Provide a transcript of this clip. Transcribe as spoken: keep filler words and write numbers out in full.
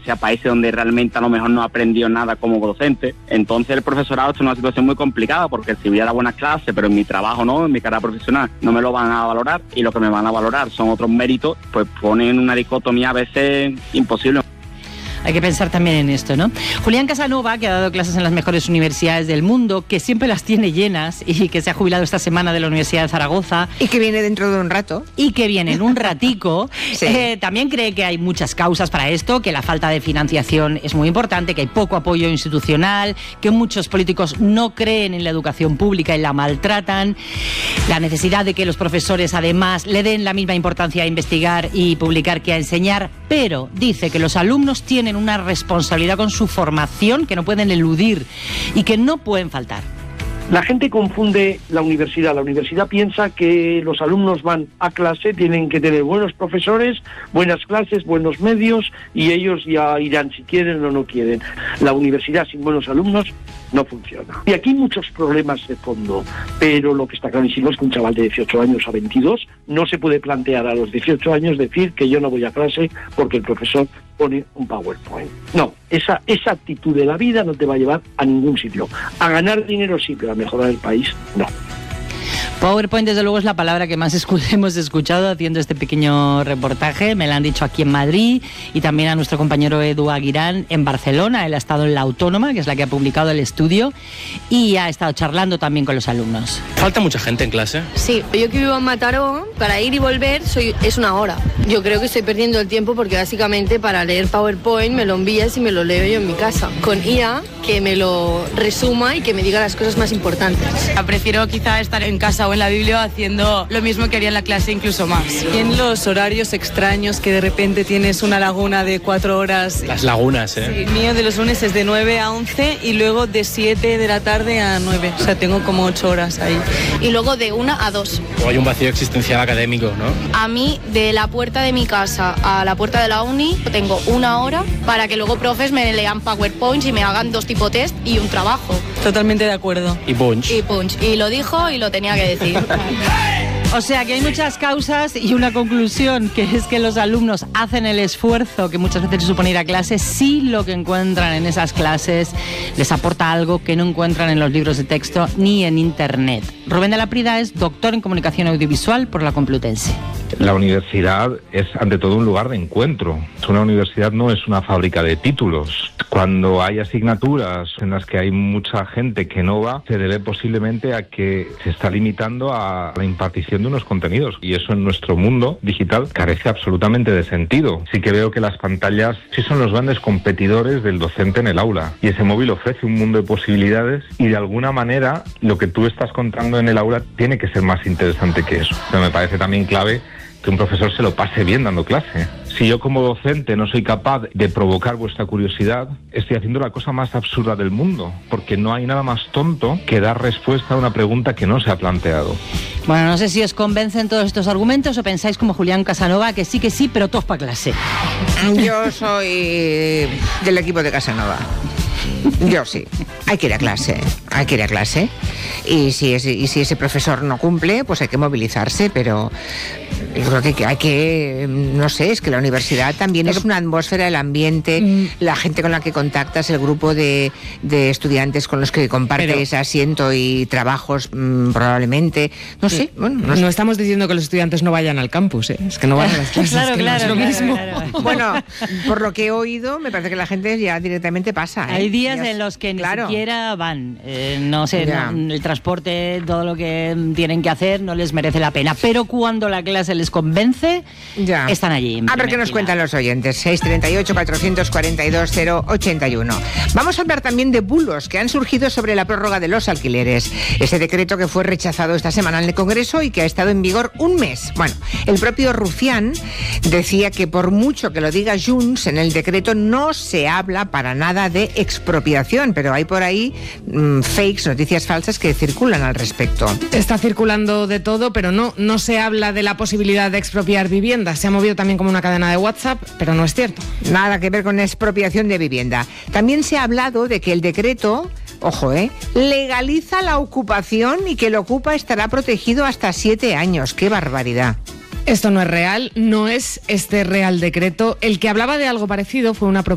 hacia países donde realmente a lo mejor no aprendió nada como docente. Entonces el profesorado está en una situación muy complicada, porque si voy a dar buenas clases, pero en mi trabajo no, en mi carrera profesional, no me lo van a valorar, y lo que me van a valorar son otros méritos, pues ponen una dicotomía a veces imposible. Hay que pensar también en esto, ¿no? Julián Casanova, que ha dado clases en las mejores universidades del mundo, que siempre las tiene llenas y que se ha jubilado esta semana de la Universidad de Zaragoza. Y que viene dentro de un rato. Y que viene en un ratico. Sí. eh, también cree que hay muchas causas para esto, que la falta de financiación es muy importante, que hay poco apoyo institucional, que muchos políticos no creen en la educación pública y la maltratan, la necesidad de que los profesores además le den la misma importancia a investigar y publicar que a enseñar, pero dice que los alumnos tienen una responsabilidad con su formación que no pueden eludir y que no pueden faltar. La gente confunde la universidad. La universidad piensa que los alumnos van a clase, tienen que tener buenos profesores, buenas clases, buenos medios, y ellos ya irán si quieren o no quieren. La universidad sin buenos alumnos no funciona. Y aquí hay muchos problemas de fondo, pero lo que está clarísimo es que un chaval de dieciocho años a veintidós no se puede plantear a los dieciocho años decir que yo no voy a clase porque el profesor pone un PowerPoint. No, esa, esa actitud de la vida no te va a llevar a ningún sitio. A ganar dinero sí, pero a mejorar el país no. PowerPoint, desde luego, es la palabra que más escu- hemos escuchado haciendo este pequeño reportaje. Me la han dicho aquí en Madrid y también a nuestro compañero Edu Aguirán en Barcelona. Él ha estado en La Autónoma, que es la que ha publicado el estudio, y ha estado charlando también con los alumnos. ¿Falta mucha gente en clase? Sí, yo que vivo en Mataró, para ir y volver soy, es una hora. Yo creo que estoy perdiendo el tiempo porque básicamente para leer PowerPoint me lo envías y me lo leo yo en mi casa. Con I A, que me lo resuma y que me diga las cosas más importantes. Prefiero quizá estar en casa o en la Biblia haciendo lo mismo que haría en la clase, incluso más. Y en los horarios extraños que de repente tienes una laguna de cuatro horas. Las lagunas, ¿eh? Sí, el mío de los lunes es de nueve a once y luego de siete de la tarde a nueve. O sea, tengo como ocho horas ahí. Y luego de una a dos. O hay un vacío existencial académico, ¿no? A mí, de la puerta de mi casa a la puerta de la uni, tengo una hora para que luego profes me lean PowerPoints y me hagan dos tipo test y un trabajo. Totalmente de acuerdo. Y punch. Y punch. Y lo dijo y lo tenía que decir. O sea que hay muchas causas y una conclusión, que es que los alumnos hacen el esfuerzo que muchas veces supone ir a clase si lo que encuentran en esas clases les aporta algo que no encuentran en los libros de texto ni en internet. Rubén de la Prida es doctor en comunicación audiovisual por la Complutense. La universidad es ante todo un lugar de encuentro. Una universidad no es una fábrica de títulos. Cuando hay asignaturas en las que hay mucha gente que no va, se debe posiblemente a que se está limitando a la impartición de unos contenidos, y eso en nuestro mundo digital carece absolutamente de sentido. Sí que veo que las pantallas sí son los grandes competidores del docente en el aula, y ese móvil ofrece un mundo de posibilidades, y de alguna manera lo que tú estás contando en el aula tiene que ser más interesante que eso. Pero me parece también clave que un profesor se lo pase bien dando clase. Si yo como docente no soy capaz de provocar vuestra curiosidad, estoy haciendo la cosa más absurda del mundo, porque no hay nada más tonto que dar respuesta a una pregunta que no se ha planteado. Bueno, no sé si os convencen todos estos argumentos o pensáis como Julián Casanova, que sí, que sí, pero todos para clase. Yo soy del equipo de Casanova. Yo sí. Hay que ir a clase, hay que ir a clase. Y si, es, y si ese profesor no cumple, pues hay que movilizarse, pero yo creo que hay que, no sé, es que la universidad también es una atmósfera, el ambiente, mm. la gente con la que contactas, el grupo de, de estudiantes con los que compartes pero, asiento y trabajos mmm, probablemente, no sé. Bueno, no, no estamos diciendo que los estudiantes no vayan al campus, ¿eh? Es que no van a las clases, claro, que claro, no es lo claro, mismo. Claro, claro. Bueno, por lo que he oído, me parece que la gente ya directamente pasa, ¿eh? Hay días días, en los que ni claro. siquiera van, eh, no sé, no, el transporte, todo lo que tienen que hacer no les merece la pena, pero cuando la clase les convence, ya. están allí. A ver qué nos cuentan los oyentes. seis treinta y ocho, cuatrocientos cuarenta y dos, cero ochenta y uno. Vamos a hablar también de bulos que han surgido sobre la prórroga de los alquileres. Ese decreto que fue rechazado esta semana en el Congreso y que ha estado en vigor un mes. Bueno, el propio Rufián decía que por mucho que lo diga Junts, en el decreto no se habla para nada de expropiación, pero hay por ahí mmm, fakes, noticias falsas que circulan al respecto. Está circulando de todo, pero no, no se habla de la posibilidad de expropiar viviendas. Se ha movido también como una cadena de WhatsApp, pero no es cierto. Nada que ver con expropiación de vivienda. También se ha hablado de que el decreto, ojo, eh, legaliza la ocupación y que el ocupa estará protegido hasta siete años. ¡Qué barbaridad! Esto no es real, no es este Real Decreto. El que hablaba de algo parecido fue una propuesta